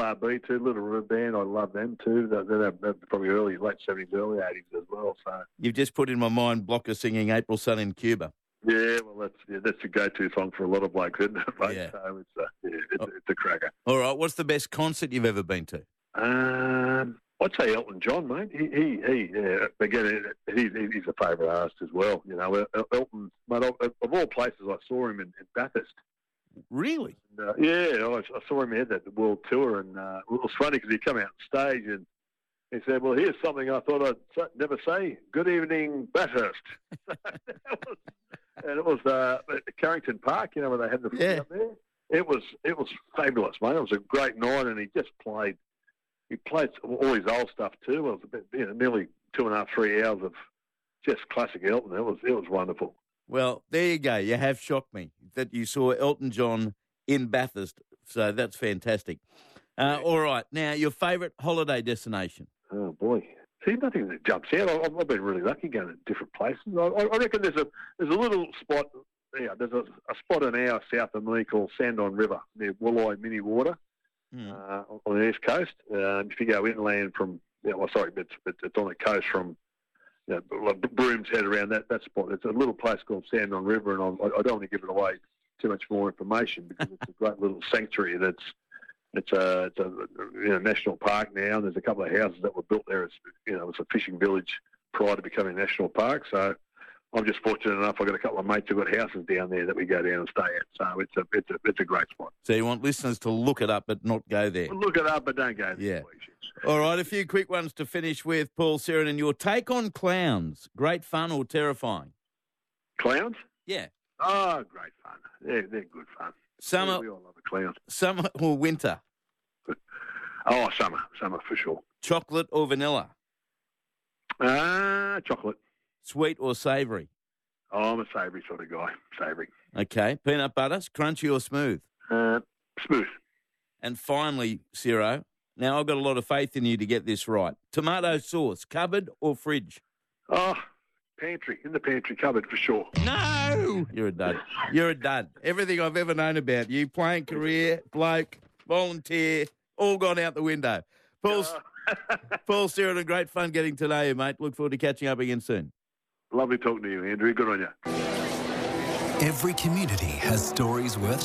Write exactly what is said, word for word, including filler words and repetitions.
R B too, Little River Band. I love them too. They're, they're, they're probably early, late seventies, early eighties as well. So You've just put in my mind Blocker singing April Sun in Cuba. yeah, well, that's yeah, that's a go-to song for a lot of blokes, isn't it, mate? Yeah. So it's, uh, yeah, it's, it's a cracker. All right, what's the best concert you've ever been to? Um, I'd say Elton John, mate. He, he, he yeah, again, he, he's a favourite artist as well. You know, Elton, mate, of, of all places, I saw him in, in Bathurst. Really? And, uh, yeah, I, I saw him. He had that world tour, and uh, it was funny because he come out on stage and he said, "Well, here's something I thought I'd never say. Good evening, Bathurst." was, and it was uh, at Carrington Park, you know, where they had the yeah. up there. It was it was fabulous, mate. It was a great night, and he just played. He played all his old stuff too. It was a bit, you know, nearly two and a half, three hours of just classic Elton. It was it was wonderful. Well, there you go. You have shocked me that you saw Elton John in Bathurst. So that's fantastic. Uh, all right. Now, your favourite holiday destination? Oh, boy. See, nothing that jumps out. I've, I've been really lucky going to different places. I, I reckon there's a there's a little spot, yeah, there's a, a spot an hour south of me called Sandon River near Wooleye Mini Water mm. uh, on the east coast. Um, if you go inland from, yeah, well, sorry, it's, it's on the coast from, you know, Broom's Head around that, that spot. It's a little place called Sandon River, and I, I don't want to give it away too much more information because it's a great little sanctuary that's It's a, it's a you know, national park now. There's a couple of houses that were built there. It's, you know, it's a fishing village prior to becoming a national park. So I'm just fortunate enough. I've got a couple of mates who've got houses down there that we go down and stay at. So it's a it's a it's a great spot. So you want listeners to look it up but not go there? Look it up but don't go there. Yeah. All right, a few quick ones to finish with, Paul Sironen. Your take on clowns? Great fun or terrifying? Clowns? Yeah. Oh, great fun. They're, they're good fun. Summer. Yeah, we all love a clown. Summer or winter? Oh, summer. Summer for sure. Chocolate or vanilla? Ah, uh, chocolate. Sweet or savoury? Oh, I'm a savoury sort of guy. Savoury. Okay. Peanut butter, crunchy or smooth? Uh, smooth. And finally, Ciro, now I've got a lot of faith in you to get this right. Tomato sauce, cupboard or fridge? Oh, pantry. In the pantry cupboard for sure. No! You're a dud. You're a dud. Everything I've ever known about you, playing career, bloke, volunteer, all gone out the window. Paul, uh. Paul Sironen, great fun getting to know you, mate. Look forward to catching up again soon. Lovely talking to you, Andrew. Good on you. Every community has stories worth